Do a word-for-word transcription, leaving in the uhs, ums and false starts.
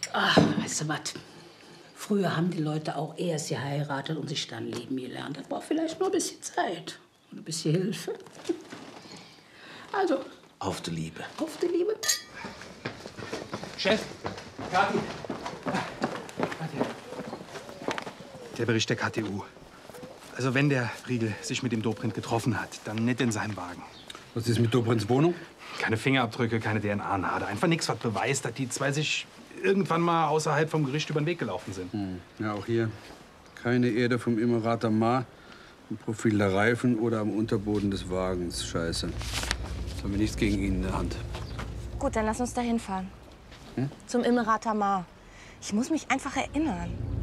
Ach, weißt du was? Früher haben die Leute auch erst geheiratet und sich dann leben gelernt. Das braucht vielleicht nur ein bisschen Zeit und ein bisschen Hilfe. Also. Auf die Liebe. Auf die Liebe. Chef, Kathi. Der Bericht der K T U. Also wenn der Riegel sich mit dem Dobrindt getroffen hat, dann nicht in seinem Wagen. Was ist mit Dobrindts Wohnung? Keine Fingerabdrücke, keine D N A-Nade. Einfach nichts, was beweist, dass die zwei sich irgendwann mal außerhalb vom Gericht über den Weg gelaufen sind. Hm. Ja, auch hier. Keine Erde vom Immerater Mar, im Profil der Reifen oder am Unterboden des Wagens. Scheiße. Jetzt haben wir nichts gegen ihn in der Hand. Gut, dann lass uns da hinfahren. Hm? Zum Immerater Mar. Ich muss mich einfach erinnern.